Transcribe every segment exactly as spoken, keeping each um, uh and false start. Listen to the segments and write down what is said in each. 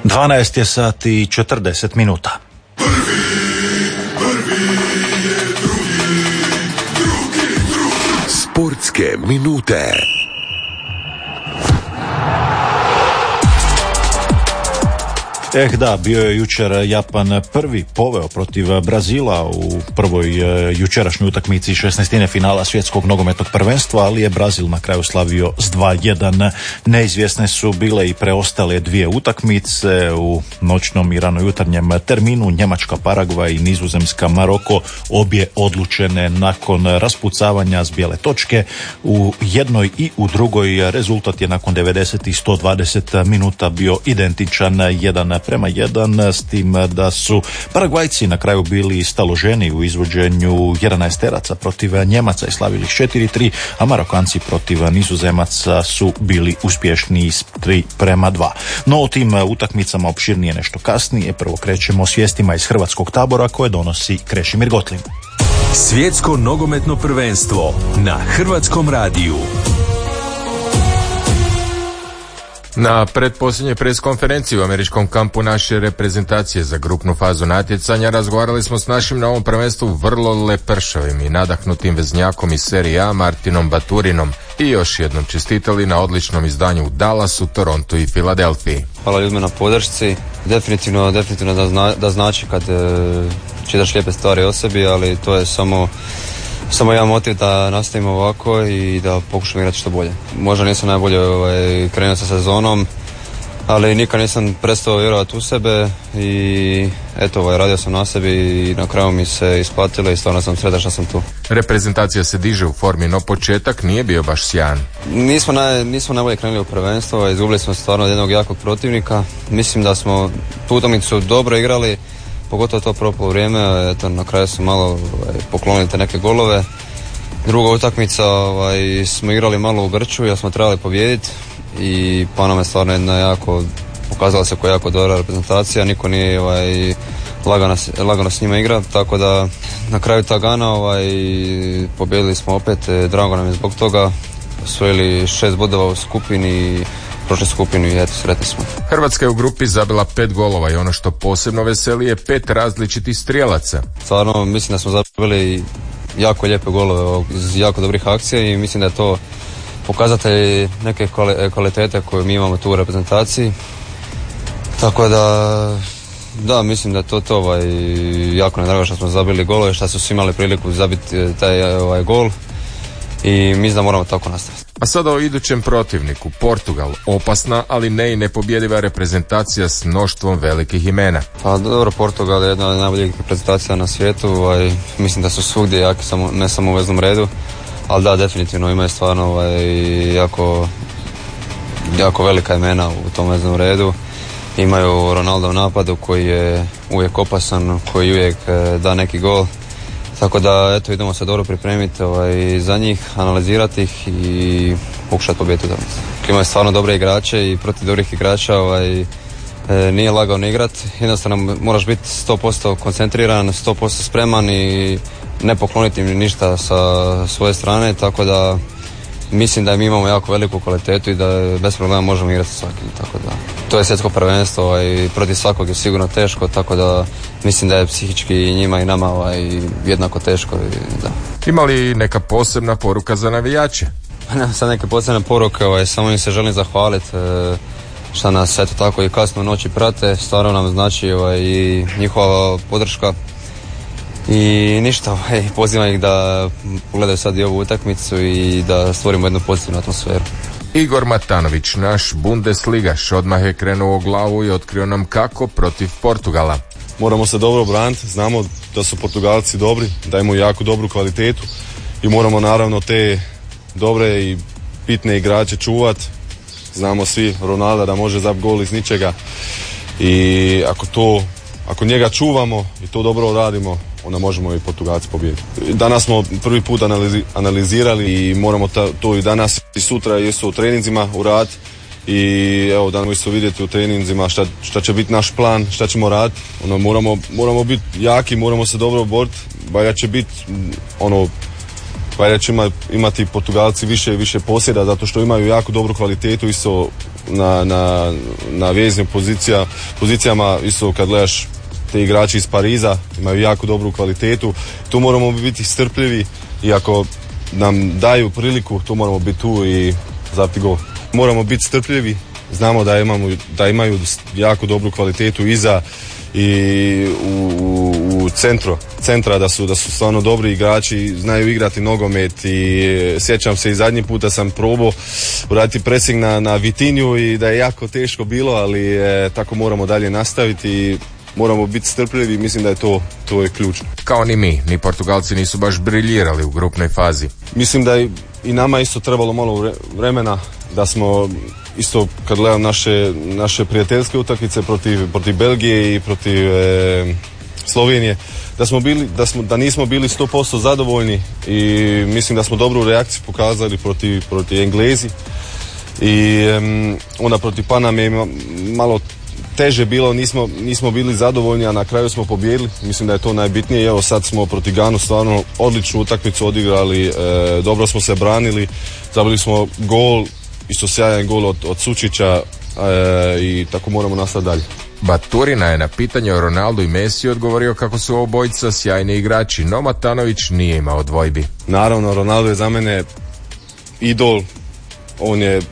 dvanaest je sati i četrdeset minuta. Sportske minute. Eh da, bio je jučer Japan prvi poveo protiv Brazila u prvoj jučerašnjoj utakmici šesnaestine finala svjetskog nogometnog prvenstva, ali je Brazil na kraju slavio s dva jedan. Neizvjesne su bile i preostale dvije utakmice u noćnom i rano jutarnjem terminu. Njemačka Paragvaj i Nizozemska Maroko, obje odlučene nakon raspucavanja s bijele točke. U jednoj i u drugoj rezultat je nakon devedeset i sto dvadeset minuta bio identičan, jedan prema jedan, s tim da su Paragvajci na kraju bili staloženi u izvođenju jedanaesteraca protiv Njemaca i slavili četiri tri, a Marokanci protiv Nizozemaca su bili uspješniji s tri prema dva. No o tim utakmicama opširnije nešto kasnije. Prvo krećemo s vijestima iz hrvatskog tabora koje donosi Krešimir Gotlin. Svjetsko nogometno prvenstvo na Hrvatskom radiju. Na pretposljednjoj preskonferenciji u američkom kampu naše reprezentacije za grupnu fazu natjecanja razgovarali smo s našim na ovom prvenstvu vrlo lepršavim i nadahnutim veznjakom iz serije A Martinom Baturinom i još jednom čestitali na odličnom izdanju u Dallasu, Torontu i Filadelfiji. Hvala ljudima na podršci. Definitivno, definitivno da, zna, da znači kad e, čitaš lijepe stvari o sebi, ali to je samo Samo jedan motiv da nastavimo ovako i da pokušamo igrati što bolje. Možda nisam najbolje ovaj, krenuo sa sezonom, ali nikad nisam prestao vjerovati u sebe i eto, ovaj, radio sam na sebi i na kraju mi se isplatilo i stvarno sam sretan što sam tu. Reprezentacija se diže u formi, no početak nije bio baš sjajan. Nismo, naj, nismo najbolje krenuli u prvenstvo, izgubili smo stvarno od jednog jakog protivnika. Mislim da smo tu utakmicu dobro igrali, pogotovo to prvo vrijeme, eto, na kraju su malo ovaj, poklonili te neke golove. Druga utakmica ovaj, smo igrali malo u grču, jer smo trebali pobijediti i pa nam je stvarno jedna jako, pokazala se koja jako dobra reprezentacija, niko nije ovaj, lagano, lagano s njima igra, tako da na kraju Tagana ovaj, pobijedili smo opet, drago nam je zbog toga, osvojili šest bodova u skupini, prošle skupinu i eto, sretni smo. Hrvatska je u grupi zabila pet golova i ono što posebno veseli je pet različitih strijelaca. Stvarno mislim da smo zabili jako lijepe golove iz jako dobrih akcija i mislim da je to pokazatelj neke kvalitete koju mi imamo tu u reprezentaciji. Tako da, da, mislim da je to to ovaj, jako nedrago što smo zabili golove, što su svi imali priliku zabiti taj ovaj, gol i mislim da moramo tako nastaviti. A sada o idućem protivniku, Portugal, opasna, ali ne i nepobjediva reprezentacija s mnoštvom velikih imena. Pa dobro, Portugal je jedna od najboljih reprezentacija na svijetu, ovaj, mislim da su svugdje jaki, samo, ne samo u veznom redu, ali da, definitivno imaju stvarno ovaj, jako, jako velika imena u tom veznom redu. Imaju Ronaldo u napadu koji je uvijek opasan, koji uvijek da neki gol. Tako da, eto, idemo se dobro pripremiti ovaj, za njih, analizirati ih i pokušati pobijediti utakmicu. Imaju stvarno dobre igrače i protiv dobrih igrača ovaj, e, nije lagao ne igrati. Jednostavno moraš biti sto posto koncentriran, sto posto spreman i ne pokloniti im ništa sa svoje strane, tako da mislim da mi imamo jako veliku kvalitetu i da bez problema možemo igrati svakim, tako da to je svjetsko prvenstvo ovaj, protiv svakog je sigurno teško, tako da mislim da je psihički i njima i nama ovaj, jednako teško i, da. Ima li neka posebna poruka za navijače? Nema sad neke posebne poruke, ovaj, samo im se želim zahvaliti e, što nas eto tako i kasno u noći prate, stvarno nam znači ovaj, i njihova podrška. I ništa, hej, pozivam ih da pogledaju sad i ovu utakmicu i da stvorimo jednu pozitivnu atmosferu. Igor Matanović, naš Bundesligaš, odmah je krenuo u glavu i otkrio nam kako protiv Portugala. Moramo se dobro braniti, znamo da su Portugalci dobri, da imaju jako dobru kvalitetu i moramo naravno te dobre i bitne igrače čuvati. Znamo svi Ronalda da može zabiti gol iz ničega i ako to, ako njega čuvamo i to dobro radimo, onda možemo i Portugalci pobijediti. Danas smo prvi put analizi, analizirali i moramo ta, to i danas i sutra jesu u treninzima uraditi i evo danas isto vidjeti u treninzima šta, šta će biti naš plan, šta ćemo raditi. Ono, moramo, moramo biti jaki, moramo se dobro boriti, valja će biti ono, valja će ima, imati Portugalci više i više posjeda zato što imaju jako dobru kvalitetu, isto na, na, na veznim pozicija, pozicijama, isto kad gledaš te igrači iz Pariza, imaju jako dobru kvalitetu, tu moramo biti strpljivi i ako nam daju priliku, tu moramo biti tu i zabiti gol. Moramo biti strpljivi, znamo da, imamo, da imaju jako dobru kvalitetu iza i u, u, u centru, centra da su, da su stvarno dobri igrači, znaju igrati nogomet i sjećam se i zadnji puta sam probao uraditi pressing na, na Vitinju i da je jako teško bilo, ali e, tako moramo dalje nastaviti i moramo biti strpljivi, mislim da je to, to je ključno. Kao ni mi, ni Portugalci nisu baš briljirali u grupnoj fazi. Mislim da i, i nama isto trebalo malo vremena, da smo isto kad gledam naše, naše prijateljske utakmice protiv, protiv Belgije i protiv e, Slovenije, da smo bili, da smo, da nismo bili sto posto zadovoljni i mislim da smo dobru reakciju pokazali protiv, protiv Englezi i e, onda protiv Paname je malo teže bilo, nismo, nismo bili zadovoljni, a na kraju smo pobijedili. Mislim da je to najbitnije. Evo sad smo protiv Ganu stvarno odličnu utakmicu odigrali, e, dobro smo se branili, zabili smo gol, isto sjajan gol od, od Sučića e, i tako moramo nastaviti dalje. Baturina je na pitanje o Ronaldu i Messi odgovorio kako su obojica sjajni igrači, no Matanović nije imao dvojbi. Naravno, Ronaldo je za mene idol, on je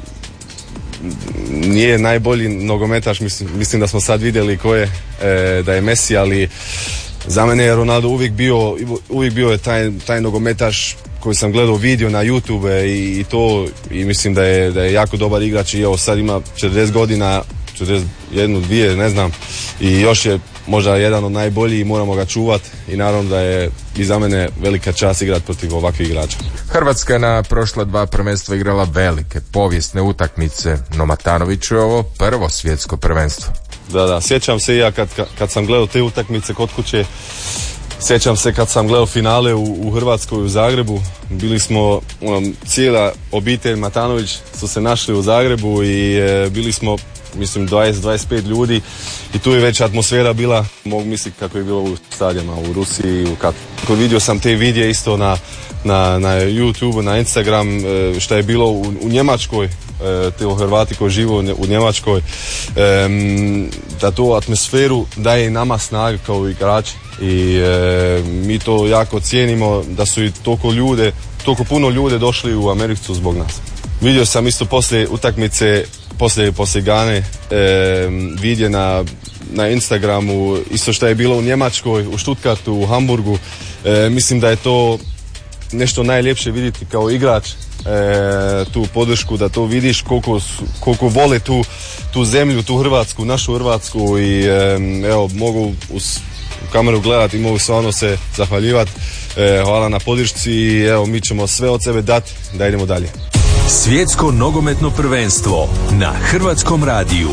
nije najbolji nogometaš, mislim, mislim da smo sad vidjeli ko je, e, da je Messi, ali za mene je Ronaldo uvijek bio, uvijek bio je taj, taj nogometaš koji sam gledao video na YouTube i, i to, i mislim da je, da je jako dobar igrač i evo sad ima četrdeset godina, četrdeset jedan, dvije, ne znam, i još je možda jedan od najboljih i moramo ga čuvati i naravno da je i za mene velika čast igrati protiv ovakvih igrača. Hrvatska na prošla dva prvenstva igrala velike, povijesne utakmice, no Matanoviću je ovo prvo svjetsko prvenstvo. Da, da, sjećam se i ja kad, kad sam gledao te utakmice kod kuće, sjećam se kad sam gledao finale u, u Hrvatskoj u Zagrebu, bili smo, ono, cijela obitelj Matanović su se našli u Zagrebu i e, bili smo, mislim, dvadeset do dvadeset pet ljudi i tu je već atmosfera bila, mogu misliti kako je bilo u stadionima u Rusiji i u Katru. Vidio sam te vidje isto na, na, na YouTube, na Instagram, e, šta je bilo u, u Njemačkoj, e, te Hrvati koji žive u Njemačkoj, e, da tu atmosferu daje i nama snaga kao igrači i e, mi to jako cijenimo da su i toliko ljude, toliko puno ljude došli u Ameriku zbog nas. Vidio sam isto poslije utakmice, poslije, poslije Gane, e, vidje na, na Instagramu, isto što je bilo u Njemačkoj, u Stuttgartu, u Hamburgu. E, mislim da je to nešto najljepše vidjeti kao igrač, e, tu podršku, da to vidiš koliko, koliko vole tu, tu zemlju, tu Hrvatsku, našu Hrvatsku i e, evo, mogu uz kameru gledati i mogu stvarno se zahvaljivati. E, hvala na podršci i evo, mi ćemo sve od sebe dati da idemo dalje. Svjetsko nogometno prvenstvo na Hrvatskom radiju.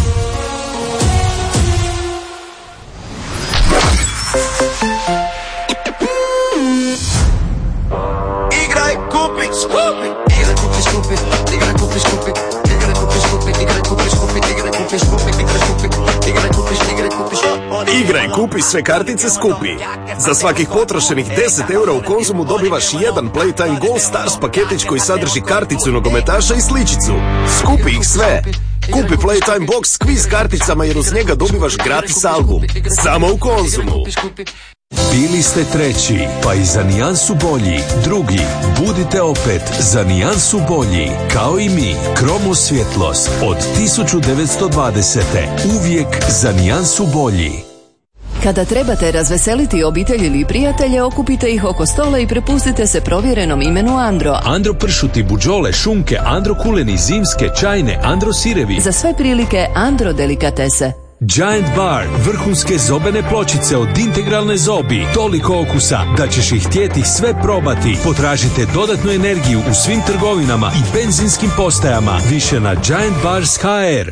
Igraj, kupi, skupi. Igraj, kupi, skupi. Igraj, kupi, skupi. Igraj, kupi, skupi. Igraj, kupi, skupi. Igraj, kupi, skupi. Igraj, kupi, igraj, kupi, igraj, kupi. Igraj, kupi, sve kartice skupi. Za svakih potrošenih deset eura u Konzumu dobivaš jedan Playtime Gold Stars paketić koji sadrži karticu nogometaša i sličicu. Skupi ih sve. Kupi Playtime Box s kviz karticama jer uz njega dobivaš gratis album. Samo u Konzumu. Bili ste treći, pa i za nijansu bolji. Drugi, budite opet za nijansu bolji. Kao i mi, Kromo svjetlost od tisuću devetsto dvadesete. Uvijek za nijansu bolji. Kada trebate razveseliti obitelj ili prijatelje, okupite ih oko stola i prepustite se provjerenom imenu Andro. Andro pršuti, buđole, šunke, Andro kuleni, zimske, čajne, Andro sirevi. Za sve prilike Andro delikatese. Giant Bar, vrhunske zobene pločice od integralne zobi. Toliko okusa da ćeš ih htjeti sve probati. Potražite dodatnu energiju u svim trgovinama i benzinskim postajama. Više na Giant Bars ha er.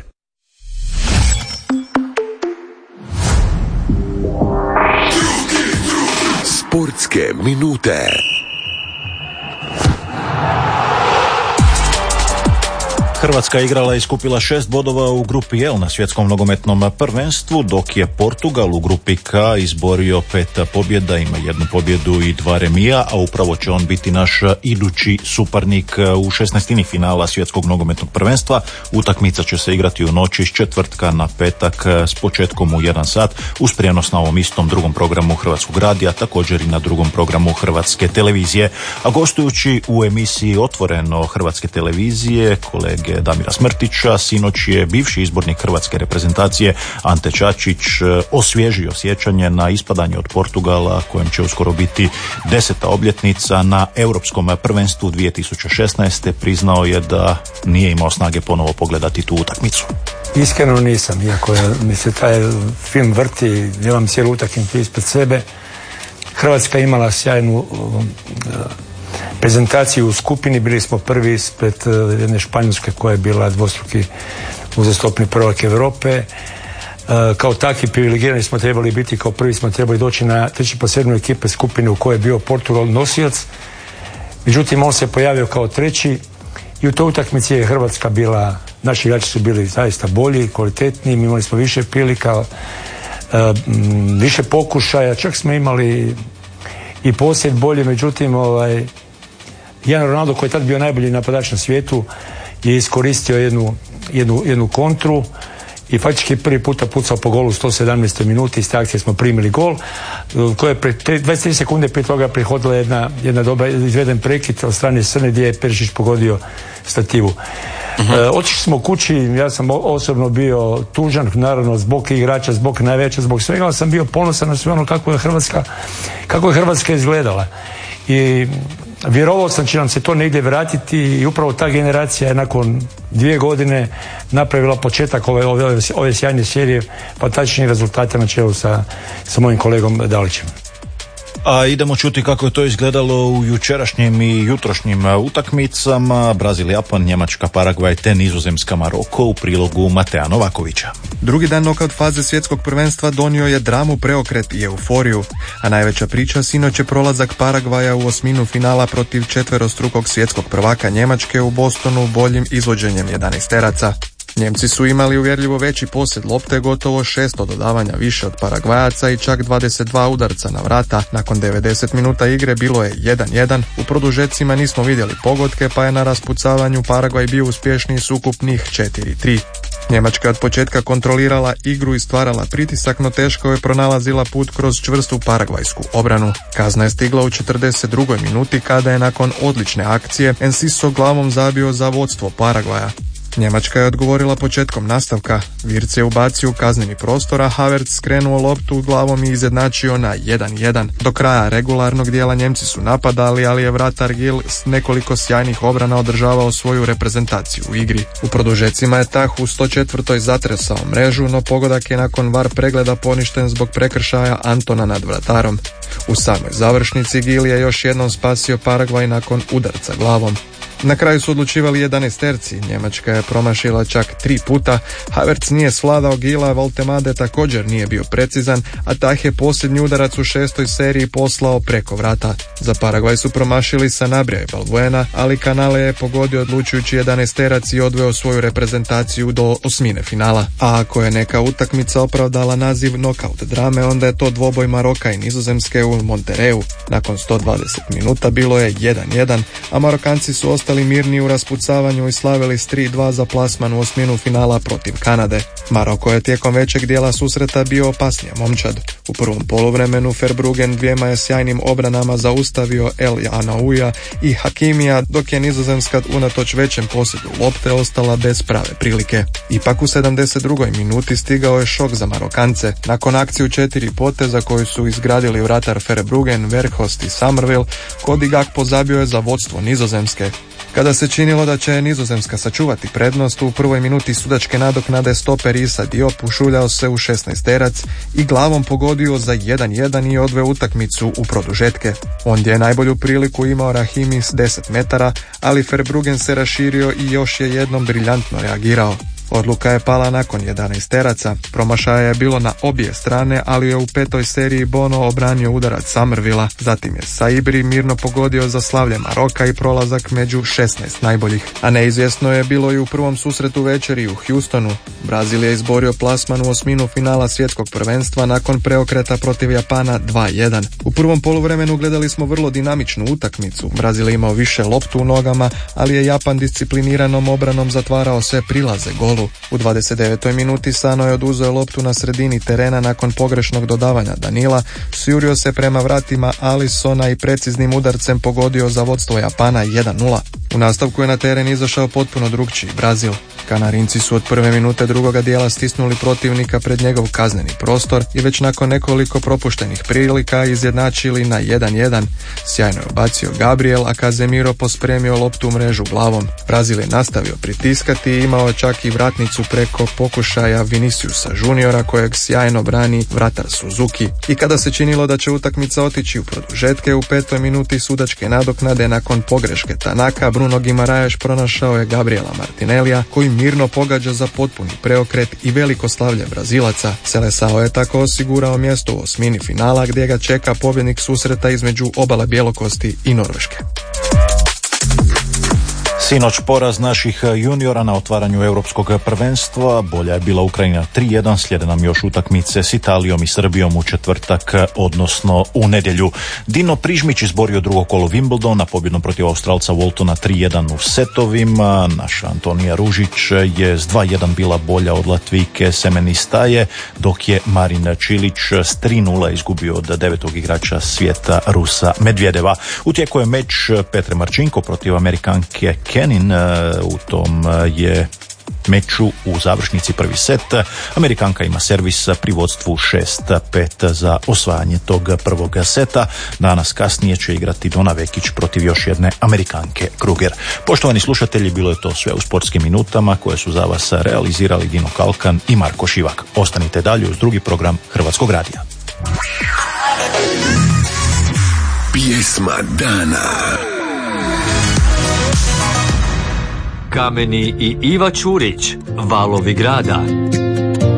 Sportske minute. Hrvatska igrala i skupila šest bodova u grupi L na svjetskom nogometnom prvenstvu, dok je Portugal u grupi K izborio pet pobjeda, ima jednu pobjedu i dva remija, a upravo će on biti naš idući suparnik u šesnaestini finala svjetskog nogometnog prvenstva. Utakmica će se igrati u noći iz četvrtka na petak s početkom u jedan sat uz prijenos na ovom istom drugom programu Hrvatskog radija, također i na drugom programu Hrvatske televizije. A gostujući u emisiji Otvoreno Hrvatske televizije kolege Damira Smrtića, sinoć je bivši izbornik hrvatske reprezentacije Ante Čačić osvježio sjećanje na ispadanje od Portugala, kojem će uskoro biti deseta obljetnica na europskom prvenstvu dvije tisuće šesnaeste. Priznao je da nije imao snage ponovo pogledati tu utakmicu. Iskreno nisam, iako je, mi se taj film vrti, imam cijelu utakmicu ispred sebe. Hrvatska imala sjajnu uh, prezentaciju u skupini, bili smo prvi ispred uh, jedne Španjolske koja je bila dvostruki uzastopni prvak Europe. Uh, kao takvi privilegirani smo trebali biti, kao prvi smo trebali doći na treći po sedmu ekipe skupine u kojoj je bio Portugal nosioc. Međutim, on se pojavio kao treći i u toj utakmici je Hrvatska bila, naši igrači su bili zaista bolji, kvalitetniji, imali smo više prilika, uh, više pokušaja, čak smo imali i posjed bolje, međutim ovaj, jedan Ronaldo koji je tad bio najbolji napadač na svijetu je iskoristio jednu, jednu, jednu kontru i faktički prvi puta pucao po golu u sto sedamnaestoj minuti. Iz te akcije smo primili gol koja je pre dvadeset tri sekunde prije toga prihodila jedna, jedna dobra izveden prekid od strane Srne gdje je Perišić pogodio stativu. Uh-huh. E, otišli smo kući, ja sam osobno bio tužan, naravno zbog igrača, zbog najveća, zbog svega, ali sam bio ponosan na sve ono kako je Hrvatska, kako je Hrvatska izgledala. I vjerovao sam će nam se to negdje vratiti i upravo ta generacija je nakon dvije godine napravila početak ove, ove, ove sjajne serije, fantastičnih rezultata na čelu sa, sa mojim kolegom Dalićem. A idemo čuti kako je to izgledalo u jučerašnjim i jutrošnjim utakmicama. Brazil, Japan, Njemačka, Paragvaj te Nizozemska, Maroko u prilogu Mateja Novakovića. Drugi dan nokaut faze svjetskog prvenstva donio je dramu, preokret i euforiju, a najveća priča sinoć je prolazak Paragvaja u osminu finala protiv četverostrukog svjetskog prvaka Njemačke u Bostonu boljim izvođenjem jedanaesteraca. Njemci su imali uvjerljivo veći posjed lopte, gotovo šesto dodavanja više od Paragvajaca i čak dvadeset dva udarca na vrata. Nakon devedeset minuta igre bilo je jedan jedan, u produžecima nismo vidjeli pogodke, pa je na raspucavanju Paragvaj bio uspješniji s ukupnih četiri tri. Njemačka je od početka kontrolirala igru i stvarala pritisak, no teško je pronalazila put kroz čvrstu paragvajsku obranu. Kazna je stigla u četrdeset drugoj minuti kada je nakon odlične akcije Enciso glavom zabio za vodstvo Paragvaja. Njemačka je odgovorila početkom nastavka. Virc je ubacio u kazneni prostor, a Havertz skrenuo loptu glavom i izjednačio na jedan jedan. Do kraja regularnog dijela Njemci su napadali, ali je vratar Gil s nekoliko sjajnih obrana održavao svoju reprezentaciju u igri. U produžecima je Tah u sto četvrtoj zatresao mrežu, no pogodak je nakon V A R pregleda poništen zbog prekršaja Antona nad vratarom. U samoj završnici Gil je još jednom spasio Paragvaj nakon udarca glavom. Na kraju su odlučivali jedanaesterci, Njemačka je promašila čak tri puta, Havertz nije svladao Gila, Voltemade također nije bio precizan, a Tah je posljednji udarac u šestoj seriji poslao preko vrata. Za Paragvaj su promašili Sanabria i Balbuena, ali Canale je pogodio odlučujući jedanaesterac i odveo svoju reprezentaciju do osmine finala. A ako je neka utakmica opravdala naziv nokaut drame, onda je to dvoboj Maroka i Nizozemske u Monterreyu. Nakon sto dvadeset minuta bilo je jedan jedan, a Marokanci su ostali mirni u raspucavanju i slavili s tri dva za plasman u osminu finala protiv Kanade. Maroko je tijekom većeg dijela susreta bio opasnija momčad. U prvom poluvremenu Verbruggen dvijema je sjajnim obranama zaustavio El Anauja i Hakimija, dok je Nizozemska unatoč većem posjedu lopte ostala bez prave prilike. Ipak u sedamdeset drugoj minuti stigao je šok za Marokance. Nakon akciju četiri poteza koju su izgradili vratar Verbruggen, Weghorst i Summerville, Cody Gakpo zabio je za vodstvo Nizozemske. Kada se činilo da će Nizozemska sačuvati prednost, u prvoj minuti sudačke nadoknade stoper Issa Diop ušuljao se u šesnaesterac i glavom pogodio za jedan jedan i odveo utakmicu u produžetke. Ondje je najbolju priliku imao Rahimi s deset metara, ali Verbruggen se raširio i još je jednom briljantno reagirao. Odluka je pala nakon jedanaest teraca. Promašaja je bilo na obje strane, ali je u petoj seriji Bono obranio udarac Somervilla. Zatim je Saibri mirno pogodio za slavlje Maroka i prolazak među šesnaest najboljih. A neizvjesno je bilo i u prvom susretu večeri u Houstonu. Brazil je izborio plasman u osminu finala svjetskog prvenstva nakon preokreta protiv Japana dva jedan. U prvom poluvremenu gledali smo vrlo dinamičnu utakmicu. Brazil je imao više loptu u nogama, ali je Japan discipliniranom obranom zatvarao sve prilaze golu. U dvadeset devetoj minuti Sano je oduzeo loptu na sredini terena nakon pogrešnog dodavanja Danila, sjurio se prema vratima Alisona i preciznim udarcem pogodio za vodstvo Japana jedan nula. U nastavku je na teren izašao potpuno drugčiji Brazil. Kanarinci su od prve minute drugoga dijela stisnuli protivnika pred njegov kazneni prostor i već nakon nekoliko propuštenih prilika izjednačili na jedan jedan. Sjajno je obacio Gabriel, a Casemiro pospremio loptu u mrežu glavom. Brazil je nastavio pritiskati i imao čak i vratnicu preko pokušaja Viniciusa Juniora kojeg sjajno brani vratar Suzuki. I kada se činilo da će utakmica otići u produžetke, u petoj minuti sudačke nadoknade nakon pogreške Tanaka, Bruno Guimaraes pronašao je Gabriela Martinellija koji mirno pogađa za potpuni preokret i veliko slavlje Brazilaca. Seleção je tako osigurao mjesto u osmini finala gdje ga čeka pobjednik susreta između obale Bjelokosti i Norveške. Sinoć poraz naših juniora na otvaranju europskog prvenstva. Bolja je bila Ukrajina tri jedan, slijede nam još utakmice s Italijom i Srbijom u četvrtak, odnosno u nedjelju. Dino Prižmić izborio drugo kolo Wimbledona pobjedom protiv Australca Waltona tri jedan u setovima. Naša Antonija Ružić je s dva jedan bila bolja od Latvijke Semeni Staje, dok je Marin Čilić s tri nula izgubio od devetog igrača svijeta Rusa Medvedeva. U tijeku je meč Petre Marčinko protiv Amerikanke Kenin. U tom je meču u završnici prvi set. Amerikanka ima servis pri vodstvu šest pet za osvajanje tog prvog seta. Danas kasnije će igrati Dona Vekić protiv još jedne Amerikanke Kruger. Poštovani slušatelji, bilo je to sve u sportskim minutama koje su za vas realizirali Dino Kalkan i Marko Šivak. Ostanite dalje uz drugi program Hrvatskog radija. Pjesma dana. Kameni i Iva Čurić, Valovi grada.